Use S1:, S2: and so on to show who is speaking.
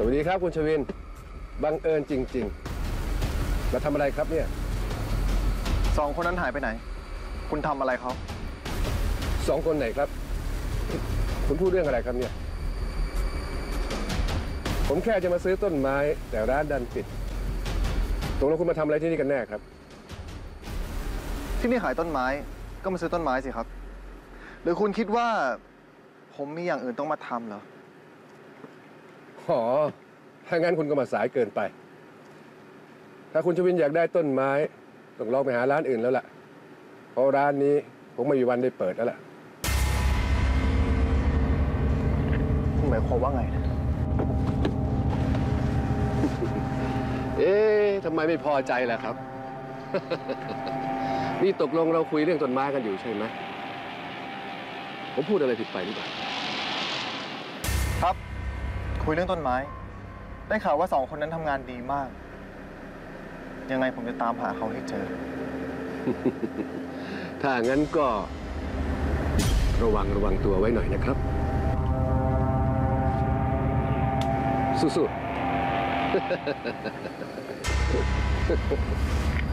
S1: วัสดีครับคุณชวินบังเอิญจริงๆมาทำอะไรครับเนี่ย
S2: 2 คนนั้นหายไปไหนคุณทำอะไรเขา
S1: 2 คนไหนครับคุณพูดเรื่องอะไรครับเนี่ยผมแค่จะมาซื้อต้นไม้แต่ร้านดันปิดตกลงคุณมาทำอะไรที่นี่กันแน่ครับ
S2: ที่นี่ขายต้นไม้ก็มาซื้อต้นไม้สิครับหรือคุณคิดว่าผมมีอย่างอื่นต้องมาทำเหรอ
S1: อ๋อถ้างั้นคุณก็มาสายเกินไปถ้าคุณชวินอยากได้ต้นไม้ต้องลองไปหาร้านอื่นแล้วล่ะเพราะร้านนี้ผมไม่มีวันได้เปิดแล้วล่ะ
S2: คุณหมายความว่าไงนะ
S1: เอ๊ะทำไมไม่พอใจล่ะครับ นี่ตกลงเราคุยเรื่องต้นไม้กันอยู่ใช่ไหมผมพูดอะไรผิดไปหรือเปล่า
S2: ครับคุยเรื่องต้นไม้ได้ข่าวว่า2 คนนั้นทำงานดีมากยังไงผมจะตามหาเขาให้เจอ
S1: ถ้างั้นก็ระวังตัวไว้หน่อยนะครับสู้ๆ